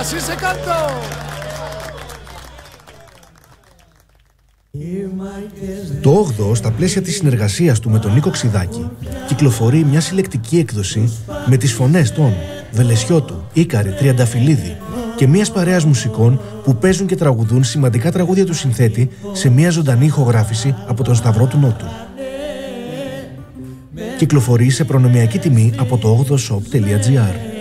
así se cantó. Το 8ο, στα πλαίσια της συνεργασίας του με τον Νίκο Ξηδάκη, κυκλοφορεί μια συλλεκτική έκδοση με τις φωνές των Βελεσιώτου, Ίκαρη, Τριανταφυλλίδη και μιας παρέας μουσικών που παίζουν και τραγουδούν σημαντικά τραγούδια του συνθέτη σε μια ζωντανή ηχογράφηση από τον Σταυρό του Νότου. Κυκλοφορεί σε προνομιακή τιμή από το 8oshop.gr.